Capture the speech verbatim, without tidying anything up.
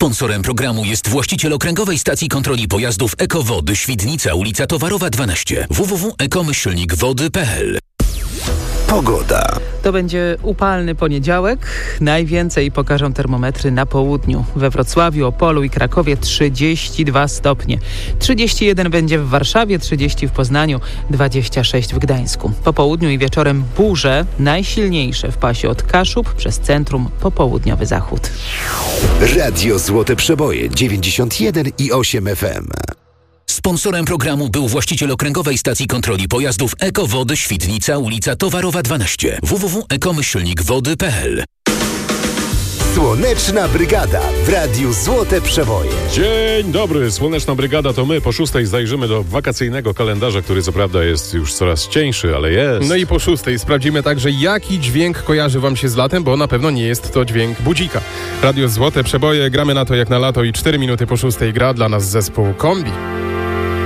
Sponsorem programu jest właściciel okręgowej stacji kontroli pojazdów Ekowody Świdnica, ulica Towarowa dwanaście. w w w kropka eko myślnik wody kropka p l. Pogoda. To będzie upalny poniedziałek. Najwięcej pokażą termometry na południu. We Wrocławiu, Opolu i Krakowie trzydzieści dwa stopnie. trzydzieści jeden będzie w Warszawie, trzydzieści w Poznaniu, dwadzieścia sześć w Gdańsku. Po południu i wieczorem burze, najsilniejsze w pasie od Kaszub przez centrum po południowy zachód. Radio Złote Przeboje dziewięćdziesiąt jeden i osiem F M. Sponsorem programu był właściciel okręgowej stacji kontroli pojazdów Ekowody Świdnica, ulica Towarowa dwanaście. w w w kropka eko myślnik wody kropka p l. Słoneczna Brygada w Radiu Złote Przeboje. Dzień dobry, Słoneczna Brygada to my. Po szóstej zajrzymy do wakacyjnego kalendarza, który co prawda jest już coraz cieńszy, ale jest. No i po szóstej sprawdzimy także, jaki dźwięk kojarzy wam się z latem, bo na pewno nie jest to dźwięk budzika. Radio Złote Przeboje, gramy na to jak na lato i cztery minuty po szóstej gra dla nas zespół Kombi.